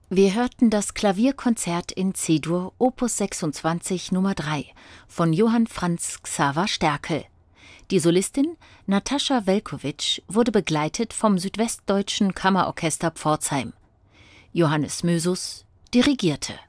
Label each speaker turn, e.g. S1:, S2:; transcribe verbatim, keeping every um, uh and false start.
S1: Wir hörten das Klavierkonzert in C-Dur Opus sechsundzwanzig Nummer drei von Johann Franz Xaver Sterkel. Die Solistin Natascha Welkowitsch wurde begleitet vom Südwestdeutschen Kammerorchester Pforzheim. Johannes Mösus dirigierte.